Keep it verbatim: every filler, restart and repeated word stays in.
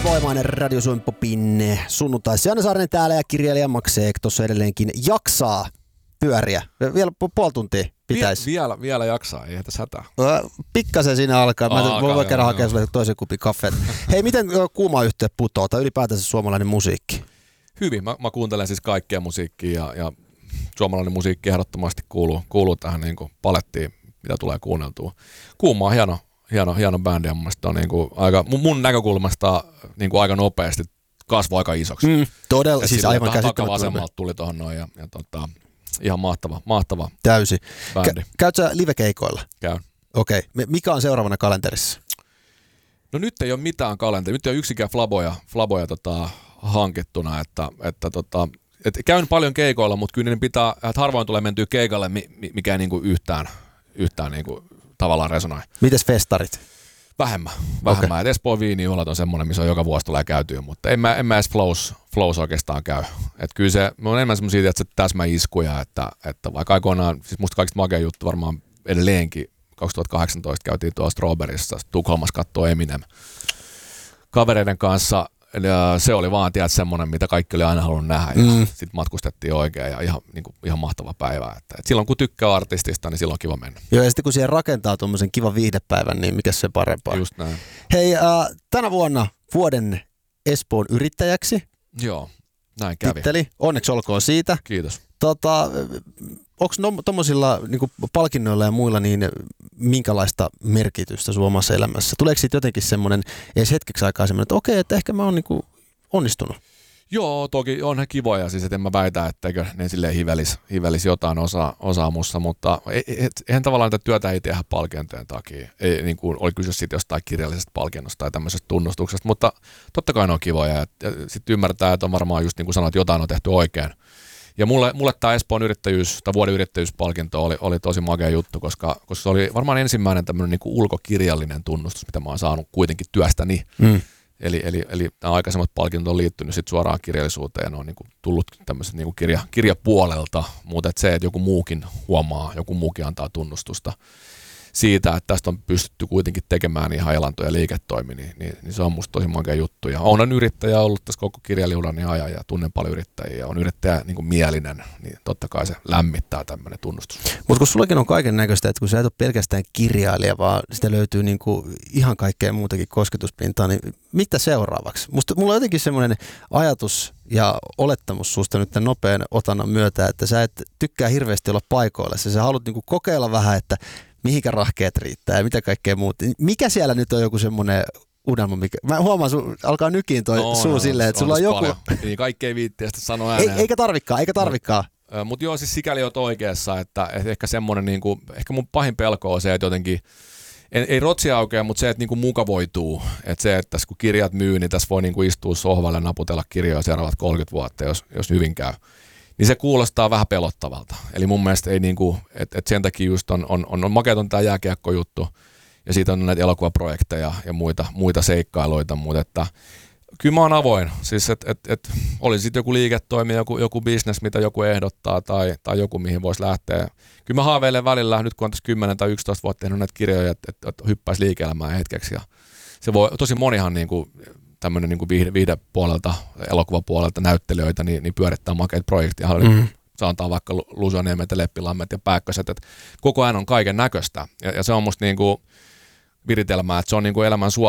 ylivoimainen Radio Suomen Popin sunnuntai. Janne Saarinen täällä ja kirjailija Max Eek tuossa edelleenkin jaksaa pyöriä. Vielä puoli tuntia pitäisi. Vie, vielä, vielä jaksaa, ei tässä hätää. Pikkasen siinä alkaa. Mä Aa, voin kerran joo, hakea sulle toisen kupin kaffeet. Hei, miten kuuma yhteen putoaa tai ylipäätänsä suomalainen musiikki? Hyvin. Mä, mä kuuntelen siis kaikkea musiikkia ja, ja suomalainen musiikki ehdottomasti kuuluu, kuuluu tähän niin kuin palettiin, mitä tulee kuunneltua. Kuuma on hieno, hieno, hieno bändi ja mun mielestä on niin kuin aika, mun, mun näkökulmasta niin kuin aika nopeasti kasvoi aika isoksi. Mm, todella, et siis aivan käsittämättä. Takavasemmalta tuli tuohon noin ja, ja tota, ihan mahtava, mahtava täysi. bändi. Kä- käyt sä livekeikoilla? Käyn. Okei. Okay. Mikä on seuraavana kalenterissa? No nyt ei ole mitään kalenteria. Nyt ei ole yksikään flaboja, flaboja tota, hankittuna. Että, että, tota, et käyn paljon keikoilla, mutta kyllä niin pitää, että harvoin tulee mentyä keikalle, mikä ei niinku yhtään, yhtään niinku tavallaan resonoi. Mites festarit? Vähemmän. vähemmän. Okay. Et Espoon viinijuhlat on semmoinen, missä on joka vuosi tulee käytyä, mutta en mä, en mä edes flows, flows oikeastaan käy. Et kyllä se, on enemmän semmoisia, että se täsmäiskuja, että, että vaikka aikoinaan, siis musta kaikista makea juttu varmaan edelleenkin, kaksituhattakahdeksantoista käytiin tuolla Strawberryssa Tukholmassa kattoo Eminem kavereiden kanssa. Ja se oli vaan tiedät, semmoinen, mitä kaikki oli aina halunnut nähdä. Ja mm. sitten matkustettiin oikein ja ihan, niin kuin, ihan mahtava päivä. Että, et silloin kun tykkää artistista, niin silloin on kiva mennä. Joo, ja sitten kun siihen rakentaa tuommoisen kivan viihdepäivän, niin mikä se parempaa? Just näin. Hei, äh, tänä vuonna vuoden Espoon yrittäjäksi. Joo, näin kävi. Titteli. Onneksi olkoon siitä. Kiitos. Tota, onko no, tuommoisilla niinku palkinnoilla ja muilla niin minkälaista merkitystä sun omassa elämässä? Tuleeko siitä jotenkin semmoinen, edes hetkeksi aikaa semmoinen, että okei, että ehkä mä oon niinku onnistunut? Joo, toki on he kivoja, siis et en mä väitä, etteikö ne silleen hivelis, hivelis jotain osaa, osaa musta, mutta eihän tavallaan tätä työtä ei tehdä palkintojen takia. Ei, niin kuin oli kyse siitä jostain kirjallisesta palkinnosta tai tämmöisestä tunnustuksesta, mutta totta kai ne on kivoja ja, ja sitten ymmärtää, että on varmaan just niin kuin sanoit, jotain on tehty oikein. Ja mulle, mulle tämä Espoon yrittäjyys, tai vuoden yrittäjyyspalkinto oli, oli tosi makea juttu, koska, koska se oli varmaan ensimmäinen tämmöinen niin kuin ulkokirjallinen tunnustus, mitä mä oon saanut kuitenkin työstäni. Mm. Eli, eli, eli nämä aikaisemmat palkinnot on liittynyt sit suoraan kirjallisuuteen ja ne on niin kuin tullut tämmöiset niin kuin kirja, kirjapuolelta, mutta et se, että joku muukin huomaa, joku muukin antaa tunnustusta siitä, että tästä on pystytty kuitenkin tekemään ihan elanto- ja liiketoimi, niin, niin, niin se on musta tosi makea juttu. Ja olen yrittäjä ollut tässä koko kirjailijuudani ajan ja tunnen paljon yrittäjiä ja on yrittäjä niin kuin mielinen, niin totta kai se lämmittää tämmöinen tunnustus. Mutta kun sullakin on kaiken näköistä, että kun sä et ole pelkästään kirjailija, vaan sitä löytyy niin kuin ihan kaikkea muutakin kosketuspintaa, niin mitä seuraavaksi? Musta, mulla on jotenkin semmoinen ajatus ja olettamus susta nyt tämän nopean otannan myötä, että sä et tykkää hirveästi olla paikoilla. Sä haluat niin kuin kokeilla vähän, että mihinkä rahkeet riittää ja mitä kaikkea muuta. Mikä siellä nyt on joku semmoinen unelma, mikä... Mä huomaan, sun alkaa nykiin toi no, suu no, silleen, että sulla on joku... Niin kaikki ei viitti sitä sanoa ääneen. Ei, eikä tarvikaan, eikä tarvikaan. No, mutta joo, siis sikäli oot oikeassa, että, että ehkä semmoinen, niin kuin, ehkä mun pahin pelko on se, että jotenkin, en, ei rotsia aukea, mutta se, että niin kuin mukavoituu. Että se, että tässä kun kirjat myy, niin tässä voi niin kuin istua sohvalle ja naputella kirjoja seuraavat kolmekymmentä vuotta, jos, jos hyvin käy. Niin se kuulostaa vähän pelottavalta. Eli mun mielestä ei niinku, että et sen takia just on, on, on, on makeaton tää jääkiekkojuttu ja siitä on näitä elokuvaprojekteja ja muita, muita seikkailuita, mutta että kyllä mä oon avoin. Siis että et, et, oli sitten joku liiketoimi, joku, joku business, mitä joku ehdottaa tai, tai joku, mihin voisi lähteä. Kyllä mä haaveilen välillä, nyt kun on tässä kymmenen tai yksitoista vuotta tehnyt näitä kirjoja, että et, et hyppäisi liike-elämään hetkeksi. Ja se voi, tosi monihan niinku, tämmöinen niin viihde, viihdepuolelta, elokuvapuolelta näyttelijöitä, niin, niin pyörittää makeita projekteja. Mm-hmm. Se antaa vaikka Luusioniemet ja Leppilammet ja Pääkköset, että koko ajan on kaiken näköistä. Ja, ja se on musta niin kuin viritelmää, että se on niin kuin elämän suo